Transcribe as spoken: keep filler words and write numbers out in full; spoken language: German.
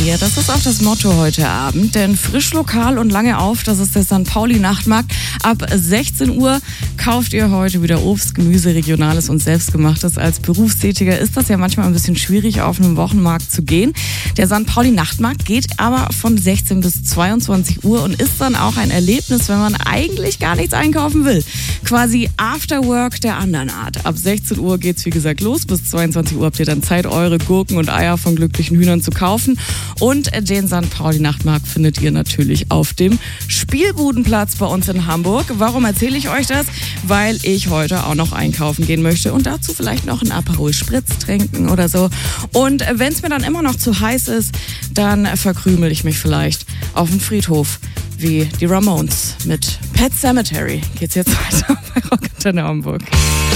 Ja, das ist auch das Motto heute Abend, denn frisch, lokal und lange auf, das ist der Sankt Pauli-Nachtmarkt. Ab sechzehn Uhr kauft ihr heute wieder Obst, Gemüse, Regionales und Selbstgemachtes. Als Berufstätiger ist das ja manchmal ein bisschen schwierig, auf einen Wochenmarkt zu gehen. Der Sankt Pauli-Nachtmarkt geht aber von sechzehn bis zweiundzwanzig Uhr und ist dann auch ein Erlebnis, wenn man eigentlich gar nichts einkaufen will. Quasi Afterwork der anderen Art. Ab sechzehn Uhr geht's wie gesagt los, bis zweiundzwanzig Uhr habt ihr dann Zeit, eure Gurken und Eier von glücklichen Hühnern zu kaufen. Und den Sankt Pauli-Nachtmarkt findet ihr natürlich auf dem Spielbudenplatz bei uns in Hamburg. Warum erzähle ich euch das? Weil ich heute auch noch einkaufen gehen möchte und dazu vielleicht noch einen Aperol Spritz trinken oder so. Und wenn es mir dann immer noch zu heiß ist, dann verkrümel ich mich vielleicht auf dem Friedhof wie die Ramones. Mit Pet Sematary geht's jetzt weiter bei Rock Antenne Hamburg.